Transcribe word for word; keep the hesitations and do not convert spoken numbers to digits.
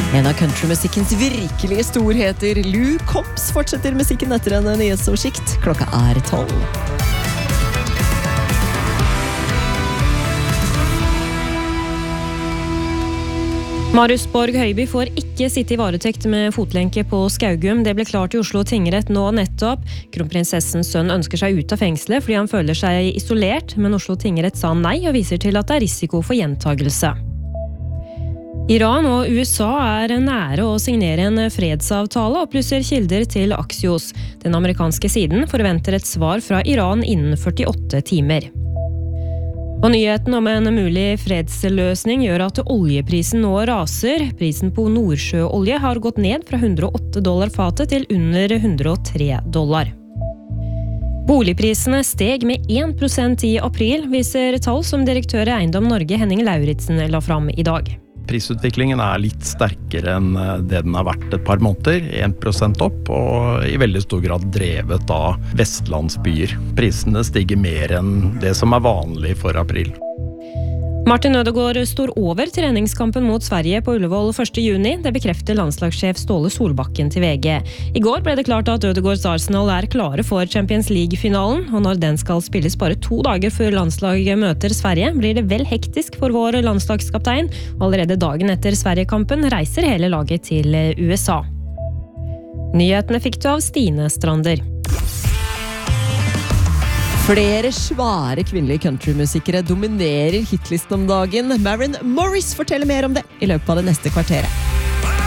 En av countrymusikkens virkelige storheter, Lou Combs, fortsetter musikken etter en nyhetsoversikt. Klokka er tolv. Marius Borg Høiby får ikke sitte i varetekt med fotlenke på Skaugum. Det ble klart i Oslo tingrett nå nettopp. Kronprinsessens sønn ønsker seg ut av fengslet fordi han føler seg isolert, men Oslo tingrett sa nei og viser til at det er risiko for gjentagelse. Iran og U S A er nære å signere en fredsavtale, opplyser kilder til Axios. Den amerikanske siden forventer et svar fra Iran innen førtiåtte timer. Og nyheten om en mulig fredsløsning gjør at oljeprisen nå raser. Prisen på nordsjøolje har gått ned fra hundre og åtte dollar fatet til under hundre og tre dollar. Boligprisene steg med én prosent i april, viser tall som direktør i Eiendom Norge Henning Lauritsen la fram i dag. Prisutviklingen er litt sterkere enn det den har vært et par måneder, én prosent opp, og i veldig stor grad drevet av vestlandsbyer. Prisene stiger mer enn det som er vanlig for april. Martin Ødegaard står over treningskampen mot Sverige på Ullevål første juni. Det bekrefter landslagssjef Ståle Solbakken til V G. I går ble det klart at Ødegaards Arsenal er klare for Champions League-finalen, og når den skal spilles bare to dager før landslaget møter Sverige, blir det vel hektisk for vår landslagskaptein. Allerede dagen etter Sverige-kampen reiser hele laget til U S A. Nyhetene fikk du av Stine Strander. Flere svære kvinnelige countrymusikere dominerer hitlisten om dagen. Maren Morris forteller mer om det i løpet av det neste kvarteret.